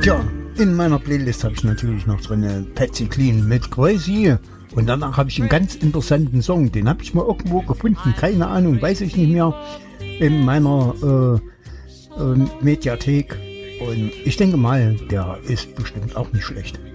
Tja, in meiner Playlist habe ich natürlich noch drin Patsy Cline mit Crazy. Und danach habe ich einen ganz interessanten Song, den habe ich mal irgendwo gefunden, keine Ahnung, weiß ich nicht mehr, in meiner Mediathek. Und ich denke mal, der ist bestimmt auch nicht schlecht.